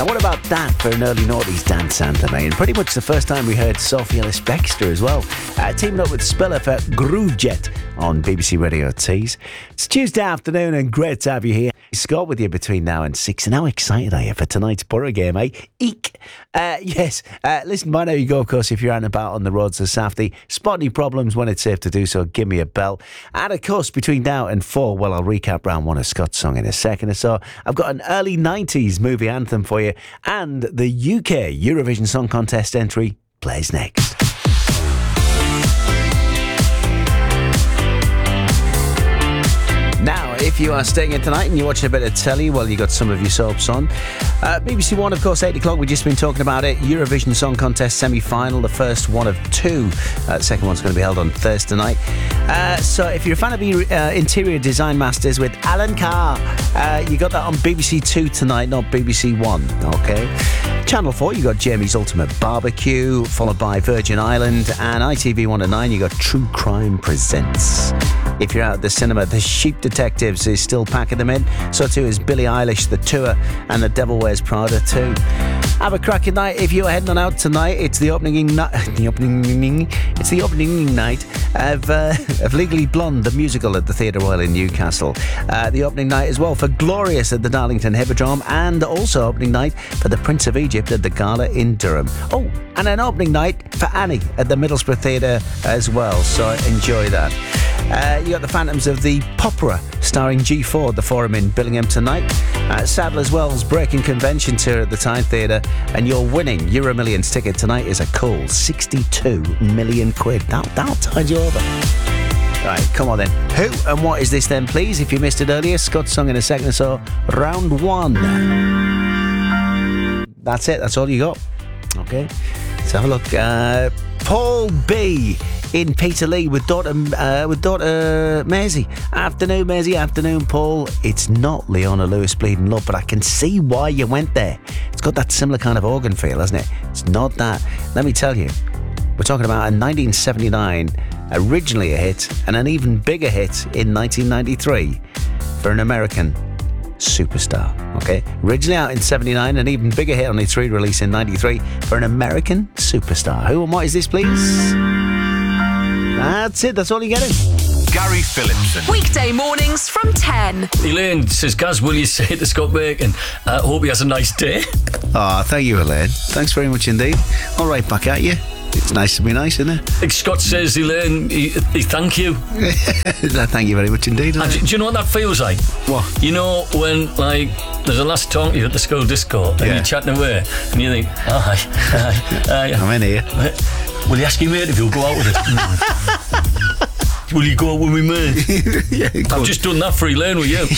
And what about that for an early noughties dance anthem, eh? And pretty much the first time we heard Sophie Ellis-Bextor as well, teaming up with Spiller for Groove Jet on BBC Radio Tees. It's Tuesday afternoon and great to have you here. Scott with you between now and 6. And how excited are you for tonight's Borough game, eh? Eek! Yes, listen, by now you go, of course, if you're out and about on the roads this afternoon. Spot any problems when it's safe to do so, give me a bell. And of course, between now and 4, well, I'll recap round one of Scott's song in a second or so. I've got an early 90s movie anthem for you, and the UK Eurovision Song Contest entry plays next. Now, if you are staying in tonight and you're watching a bit of telly, well, you got some of your soaps on. BBC One, of course, 8 o'clock, we've just been talking about it. Eurovision Song Contest semi-final, the first one of 2. The second one's going to be held on Thursday night. So if you're a fan of Interior Design Masters with Alan Carr, you got that on BBC 2 tonight, not BBC 1, okay? Channel 4, you got Jamie's Ultimate Barbecue, followed by Virgin Island, and ITV 1 and 9, you got True Crime Presents. If you're out at the cinema, The Sheep Detectives is still packing them in. So too is Billie Eilish, The Tour, and The Devil Wears Prada too. Have a cracking night. If you're heading on out tonight, it's the opening night of Legally Blonde, the musical at the Theatre Royal in Newcastle. The opening night as well for Glorious at the Darlington Hippodrome, and also opening night for The Prince of Egypt at the Gala in Durham. Oh, and an opening night for Annie at the Middlesbrough Theatre as well. So enjoy that. You got the Phantoms of the Popera starring G4 at the Forum in Billingham tonight. Sadler's Wells Breaking Convention tour at the Tyne Theatre, and your winning Euro Millions ticket tonight is a cool 62 million quid. That'll tide you over. Right, come on then. Who and what is this then, please? If you missed it earlier, Scott's song in a second or so. Round 1. That's it. That's all you got. Okay. Let's have a look. Paul B in Peterlee with daughter Maisie. Afternoon, Maisie. Afternoon, Paul. It's not Leona Lewis Bleeding Love, but I can see why you went there. It's got that similar kind of organ feel, hasn't it? It's not that. Let me tell you, we're talking about a 1979, originally a hit, and an even bigger hit in 1993 for an American superstar. Okay, originally out in 79, an even bigger hit on its re-release in 93 for an American superstar. Who and what is this, please? That's it. That's all you're getting. Gary Phillipson. Weekday mornings from 10. Elaine says, Gaz, will you say to Scott Bacon, hope he has a nice day? Oh, thank you, Elaine. Thanks very much indeed. All right, back at you. It's nice to be nice, isn't it? Like Scott says, Elaine, he thank you. Thank you very much indeed. And do you know what that feels like? What? You know when, like, there's a last talk to you at the school disco and you're chatting away and you think, hi. I'm in here. Will you ask your mate if you'll go out with us? Will you go out with me, mate? Yeah, I've just done that for Elaine with you.